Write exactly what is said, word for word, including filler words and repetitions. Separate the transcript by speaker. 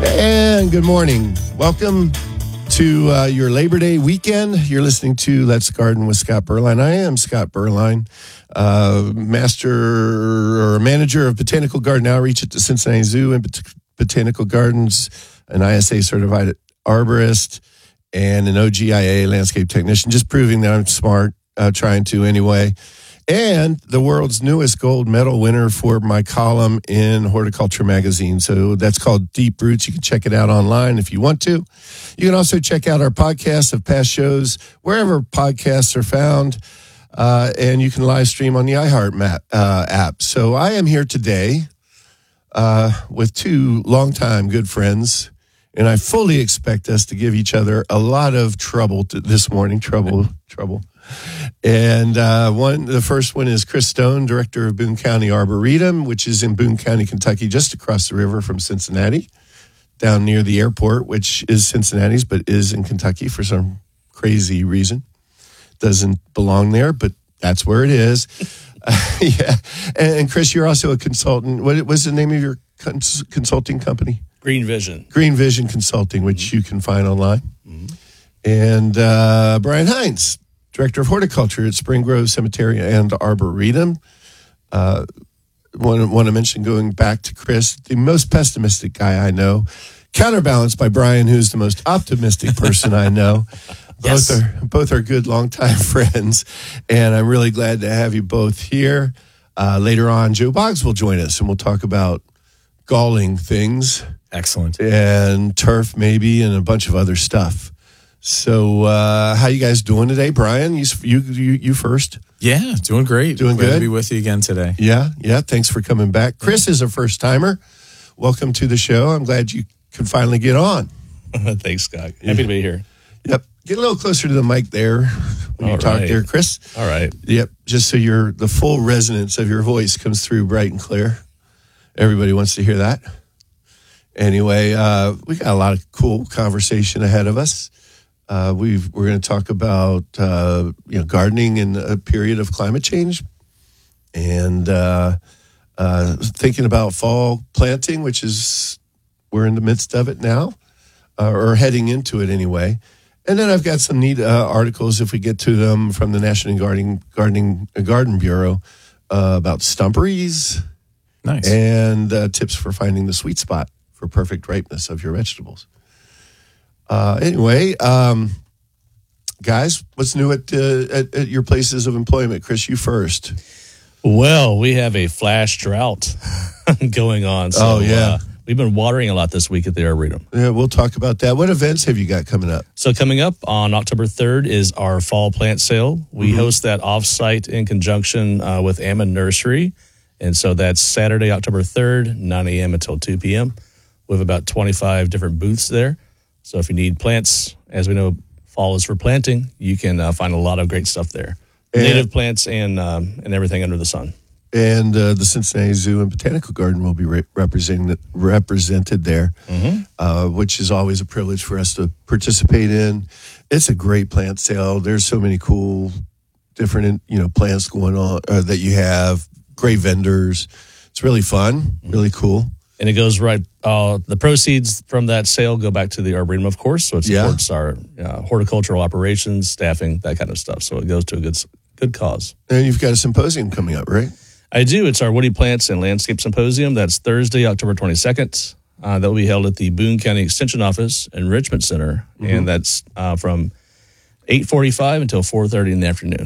Speaker 1: And good morning. Welcome to uh, your Labor Day weekend. You're listening to Let's Garden with Scott Berline. I am Scott Berline, uh, master or manager of Botanical Garden Outreach at the Cincinnati Zoo and Bot- Botanical Gardens, an I S A certified arborist, and an O G I A landscape technician, just proving that I'm smart, uh, trying to anyway. And the world's newest gold medal winner for my column in Horticulture Magazine. So that's called Deep Roots. You can check it out online if you want to. You can also check out our podcasts of past shows, wherever podcasts are found. Uh, and you can live stream on the iHeart map, uh, app. So I am here today uh, with two longtime good friends. And I fully expect us to give each other a lot of trouble to, this morning. Trouble, trouble. And uh, one, the first one is Chris Stone, director of Boone County Arboretum, which is in Boone County, Kentucky, just across the river from Cincinnati, down near the airport, which is Cincinnati's, but is in Kentucky for some crazy reason. Doesn't belong there, but that's where it is. Uh, yeah. And, and Chris, you're also a consultant. What was the name of your cons- consulting company?
Speaker 2: Green Vision. Green
Speaker 1: Vision Consulting, which mm-hmm. you can find online.
Speaker 2: Mm-hmm.
Speaker 1: And uh, Brian Hines, Director of Horticulture at Spring Grove Cemetery and Arboretum. Uh, want, want to mention, going back to Chris, the most pessimistic guy I know, counterbalanced by Brian, who's the most optimistic person I know.
Speaker 2: Yes.
Speaker 1: Both are both are good longtime friends, and I'm really glad to have you both here. Uh, later on, Joe Boggs will join us, and we'll talk about galling things.
Speaker 3: Excellent.
Speaker 1: And turf, maybe, and a bunch of other stuff. So, uh, how you guys doing today, Brian? You, you, you, you first.
Speaker 3: Yeah, doing great.
Speaker 1: Doing
Speaker 3: Glad
Speaker 1: good.
Speaker 3: to be with you again today.
Speaker 1: Yeah, yeah. Thanks for coming back. Chris is a first timer. Welcome to the show. I'm glad you could finally get on.
Speaker 2: Thanks, Scott. Happy yeah. to be here.
Speaker 1: Yep. Get a little closer to the mic there when
Speaker 2: All
Speaker 1: you talk
Speaker 2: right.
Speaker 1: there, Chris.
Speaker 2: All right.
Speaker 1: Yep. Just so your the full resonance of your voice comes through bright and clear. Everybody wants to hear that. Anyway, uh, we got a lot of cool conversation ahead of us. Uh, we've, we're going to talk about uh, you know gardening in a period of climate change, and uh, uh, thinking about fall planting, which is we're in the midst of it now, uh, or heading into it anyway. And then I've got some neat uh, articles, if we get to them, from the National Gardening Gardening uh, Garden Bureau uh, about stumperies,
Speaker 3: nice,
Speaker 1: and uh, tips for finding the sweet spot for perfect ripeness of your vegetables. Uh, anyway, um, guys, what's new at, uh, at at your places of employment? Chris, you first.
Speaker 2: Well, we have a flash drought going on. So,
Speaker 1: oh, yeah.
Speaker 2: Uh, we've been watering a lot this week at the Arboretum.
Speaker 1: Yeah, we'll talk about that. What events have you got coming up?
Speaker 2: So coming up on October third is our fall plant sale. We mm-hmm. host that off-site in conjunction uh, with Ammon Nursery. And so that's Saturday, October third, nine a.m. until two p.m. We have about twenty-five different booths there. So if you need plants, as we know, fall is for planting, you can uh, find a lot of great stuff there. And, native plants and um, and everything under the sun.
Speaker 1: And uh, the Cincinnati Zoo and Botanical Garden will be re- representing, represented there,
Speaker 2: mm-hmm.
Speaker 1: uh, which is always a privilege for us to participate in. It's a great plant sale. There's so many cool, different you know plants going on uh, that you have. Great vendors. It's really fun, really cool.
Speaker 2: And it goes right, uh, the proceeds from that sale go back to the Arboretum, of course. So it supports yeah. our uh, horticultural operations, staffing, that kind of stuff. So it goes to a good good cause.
Speaker 1: And you've got a symposium coming up, right?
Speaker 2: I do. It's our Woody Plants and Landscape Symposium. That's Thursday, October twenty-second. Uh, that will be held at the Boone County Extension Office Enrichment Center. Mm-hmm. And that's uh, from eight forty-five until four thirty in the afternoon.